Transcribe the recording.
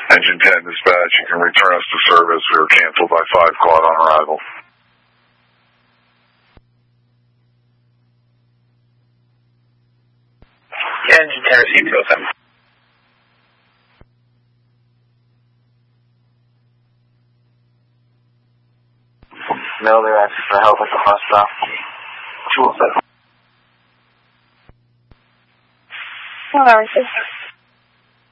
Engine 10 dispatch, you can return us to service. We were canceled by 5 quad on arrival. Engine 10 received 07. No, they're asking for help at the hospital. 207. Hello,